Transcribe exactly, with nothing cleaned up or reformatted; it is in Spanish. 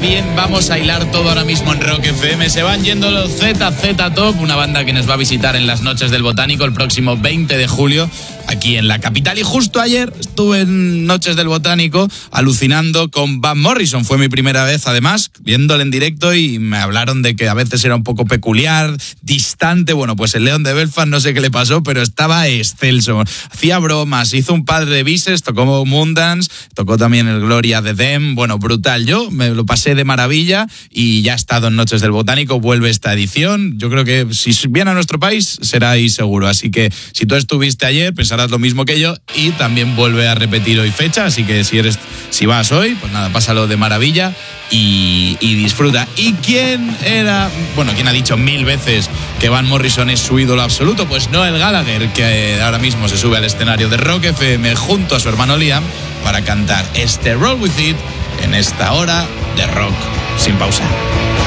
bien vamos a hilar todo ahora mismo en Rock F M. Se van yendo los Z Z Top, una banda que nos va a visitar en las Noches del Botánico el próximo veinte de julio aquí en la capital. Y justo ayer estuve en Noches del Botánico alucinando con Van Morrison. Fue mi primera vez, además, viéndole en directo, y me hablaron de que a veces era un poco peculiar, distante. Bueno, pues el León de Belfast no sé qué le pasó, pero estaba excelso. Hacía bromas, hizo un par de bises, tocó Moondance, tocó también el Gloria de Them. Bueno, brutal. Yo me lo pasé de maravilla y ya he estado en Noches del Botánico. Vuelve esta edición. Yo creo que si viene a nuestro país será ahí seguro. Así que si tú estuviste ayer, pensarás lo mismo que yo, y también vuelve a repetir hoy fecha. Así que si eres, si vas hoy, pues nada, pásalo de maravilla y, y disfruta. ¿Y quién era? Bueno, ¿quién ha dicho mil veces que Van Morrison es su ídolo absoluto? Pues Noel Gallagher, que ahora mismo se sube al escenario de Rock F M junto a su hermano Liam para cantar este Roll With It en esta hora de rock sin pausa.